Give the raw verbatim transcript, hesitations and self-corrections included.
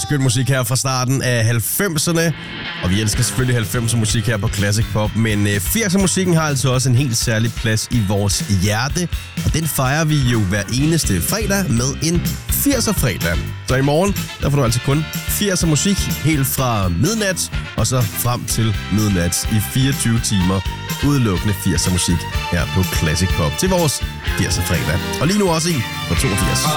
skøn musik her fra starten af halvfemserne. Og vi elsker selvfølgelig halvfemser musik her på Classic Pop. Men firser musikken har altså også en helt særlig plads i vores hjerte. Og den fejrer vi jo hver eneste fredag med en firser fredag. Så i morgen, der får du altså kun firser musik helt fra midnat og så frem til midnat i fireogtyve timer. Udelukkende firser musik her på Classic Pop til vores firser fredag. Og lige nu også en på toogfirs.